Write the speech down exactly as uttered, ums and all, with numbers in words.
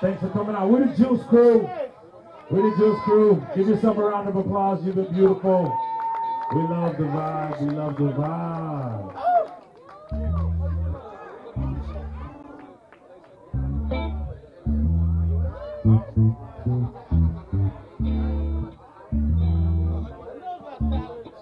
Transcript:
Thanks for coming out. We're the Juice Crew. We're the Juice Crew. Give yourself a round of applause. You've been beautiful. We love the vibe. We love the vibe.